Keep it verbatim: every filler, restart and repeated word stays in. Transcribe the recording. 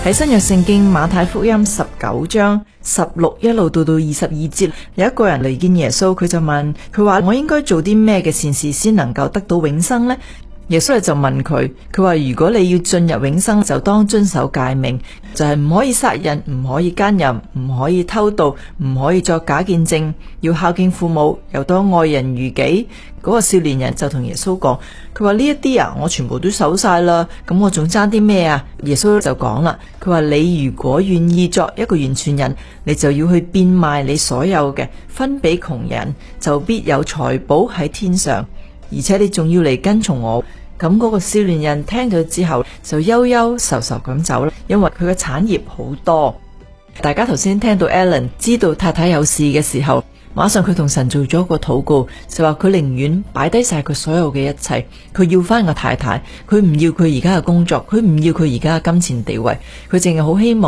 喺新約聖經馬太福音十九章十六一路到到二十二節，有一個人嚟見耶穌，佢就問佢話：我應該做啲咩嘅善事先能夠得到永生呢？耶穌就問佢，佢話如果你要進入永生，就當遵守誡命，就係唔可以殺人，唔可以奸淫，唔可以偷盜，唔可以作假見證，要孝敬父母，又當愛人如己。嗰個少年人就同耶穌講，佢話呢一啲啊，我全部都守晒啦，咁我仲爭啲咩啊？耶穌就講啦，佢話你如果願意作一個完全人，你就要去變賣你所有嘅，分俾窮人，就必有財寶喺天上。而且你仲要嚟跟從我。咁嗰個少年人聽咗之後就憂憂愁愁咁走啦，因為佢嘅產業好多。大家頭先聽到 Alan 知道太太有事嘅時候，馬上佢同神做咗個禱告，就話佢寧願擺低晒佢所有嘅一切，佢要翻個太太，佢唔要佢而家嘅工作，佢唔要佢而家嘅金錢地位，佢淨係好希望